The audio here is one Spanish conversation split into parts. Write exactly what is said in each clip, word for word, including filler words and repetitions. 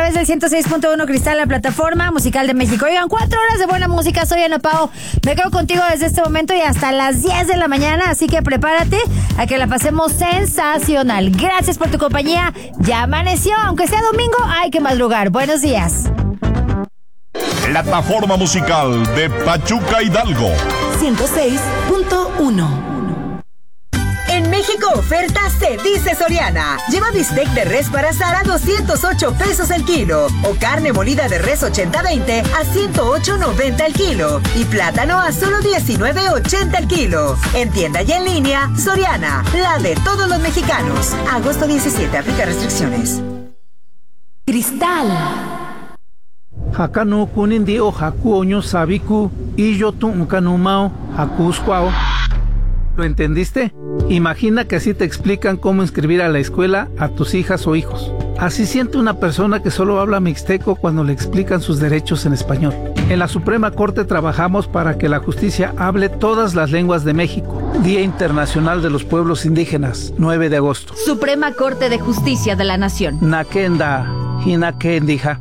través del ciento seis punto uno Cristal, la plataforma musical de México. Oigan, cuatro horas de buena música. Soy Ana Pao. Me quedo contigo desde este momento y hasta las diez de la mañana. Así que prepárate a que la pasemos sensacional. Gracias por tu compañía. Ya amaneció. Aunque sea domingo, hay que madrugar. Buenos días. Plataforma musical de Pachuca Hidalgo. ciento seis punto uno. En México oferta se dice Soriana. Lleva bistec de res para asar a doscientos ocho pesos el kilo. O carne molida de res ochenta veinte a ciento ocho noventa el kilo. Y plátano a solo diecinueve ochenta el kilo. En tienda y en línea, Soriana, la de todos los mexicanos. Agosto diecisiete, aplica restricciones. Cristal. Hakanu kunindi o haku oño sabiku y yo tu unkanumao hakuskwao. ¿Lo entendiste? Imagina que así te explican cómo inscribir a la escuela a tus hijas o hijos. Así siente una persona que solo habla mixteco cuando le explican sus derechos en español. En la Suprema Corte trabajamos para que la justicia hable todas las lenguas de México. Día Internacional de los Pueblos Indígenas, nueve de agosto. Suprema Corte de Justicia de la Nación. Nakenda, hinakendija.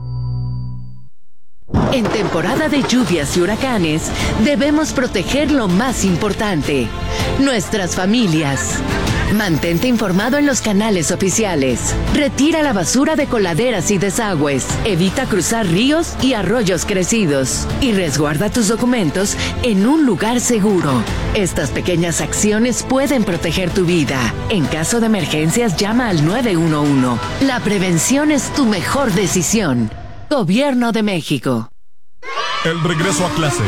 En temporada de lluvias y huracanes, debemos proteger lo más importante, nuestras familias. Mantente informado en los canales oficiales. Retira la basura de coladeras y desagües. Evita cruzar ríos y arroyos crecidos. Y resguarda tus documentos en un lugar seguro. Estas pequeñas acciones pueden proteger tu vida. En caso de emergencias, llama al nueve uno uno. La prevención es tu mejor decisión. Gobierno de México. El regreso a clases.